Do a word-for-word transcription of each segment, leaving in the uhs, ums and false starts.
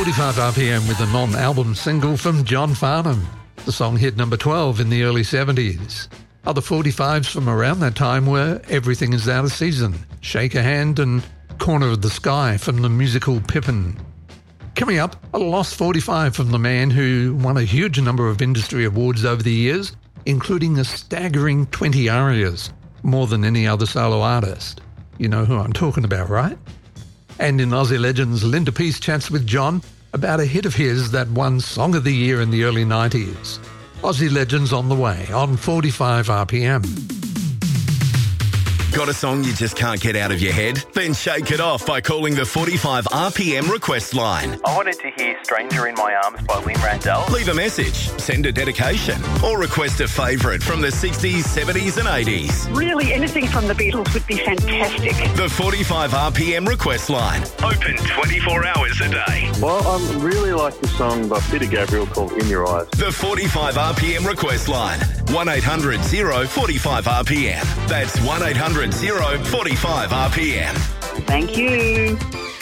forty-five R P M with a non-album single from John Farnham. The song hit number twelve in the early seventies. Other forty-fives from around that time were Everything Is Out of Season, Shake a Hand and Corner of the Sky from the musical Pippin. Coming up, a lost forty-five from the man who won a huge number of industry awards over the years, including a staggering twenty arias, more than any other solo artist. You know who I'm talking about, right? And in Aussie Legends, Linda Peace chats with John about a hit of his that won Song of the Year in the early nineties. Aussie Legends on the way on forty-five R P M. Got a song you just can't get out of your head? Then shake it off by calling the forty-five R P M request line. I wanted to hear Stranger in My Arms by Lynn Randell. Leave a message, send a dedication, or request a favourite from the sixties, seventies and eighties. Really, anything from the Beatles would be fantastic. The forty-five R P M request line. Open twenty-four hours a day. Well, I really like the song by Peter Gabriel called In Your Eyes. The forty-five R P M request line. one eight hundred oh forty-five R P M. That's one eight hundred oh forty-five R P M. Thank you.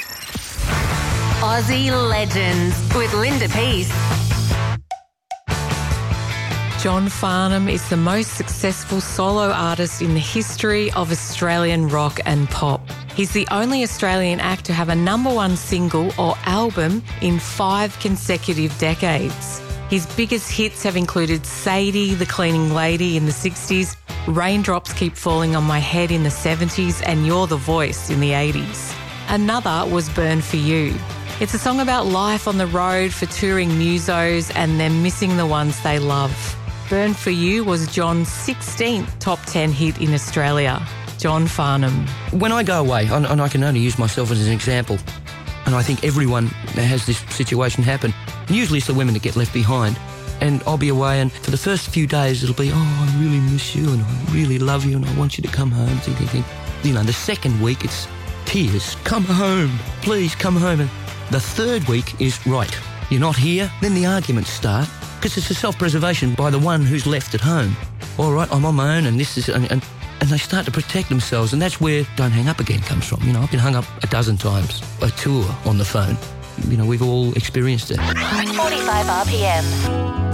Aussie Legends with Linda Peace. John Farnham is the most successful solo artist in the history of Australian rock and pop. He's the only Australian act to have a number one single or album in five consecutive decades. His biggest hits have included Sadie, the Cleaning Lady in the sixties, Raindrops Keep Falling on My Head in the seventies, and You're the Voice in the eighties. Another was Burn For You. It's a song about life on the road for touring musos and them missing the ones they love. Burn For You was John's sixteenth top ten hit in Australia. John Farnham. When I go away, and I can only use myself as an example, and I think everyone has this situation happen, and usually it's the women that get left behind. And I'll be away, and for the first few days it'll be, oh, I really miss you and I really love you and I want you to come home. Think, think, think. You know, the second week it's tears. Come home. Please come home. And the third week is, right, you're not here. Then the arguments start because it's a self-preservation by the one who's left at home. All right, I'm on my own and this is... And, and, and they start to protect themselves, and that's where Don't Hang Up Again comes from. You know, I've been hung up a dozen times. A tour on the phone. You know, we've all experienced it. forty-five R P M.